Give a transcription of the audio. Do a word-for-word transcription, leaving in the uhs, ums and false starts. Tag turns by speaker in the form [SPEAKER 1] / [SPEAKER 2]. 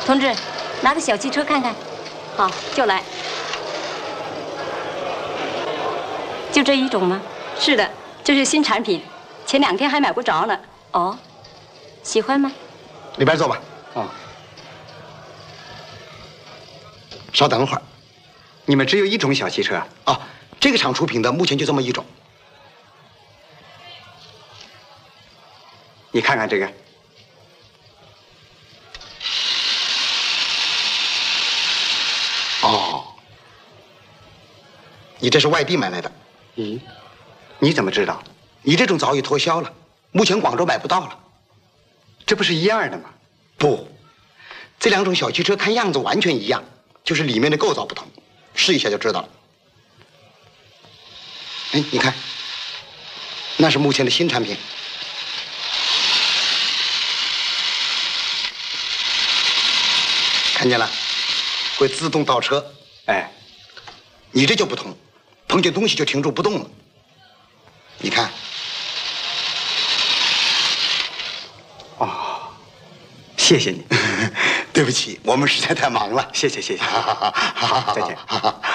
[SPEAKER 1] 同志，拿个小汽车看看。好，就来。就这一种吗？是的，这是新产品，前两天还买不着呢。哦，喜欢吗？
[SPEAKER 2] 里边坐吧。
[SPEAKER 3] 哦。
[SPEAKER 2] 稍等会儿。
[SPEAKER 3] 你们只有一种小汽车啊？
[SPEAKER 2] 哦，这个厂出品的目前就这么一种。
[SPEAKER 3] 你看看这个。
[SPEAKER 2] 哦，你这是外地买来的？
[SPEAKER 3] 咦，你怎么知道？
[SPEAKER 2] 你这种早已脱销了，目前广州买不到了。
[SPEAKER 3] 这不是一样的吗？
[SPEAKER 2] 不，这两种小汽车看样子完全一样，就是里面的构造不同，试一下就知道了。哎，你看，那是目前的新产品。看见了？ 会自动倒车，
[SPEAKER 3] 哎，
[SPEAKER 2] 你这就不同，碰见东西就停住不动了。你看，
[SPEAKER 3] 哦，谢谢你。
[SPEAKER 2] 对不起，我们实在太忙了。
[SPEAKER 3] 谢谢谢谢，
[SPEAKER 2] 好，
[SPEAKER 3] 再见。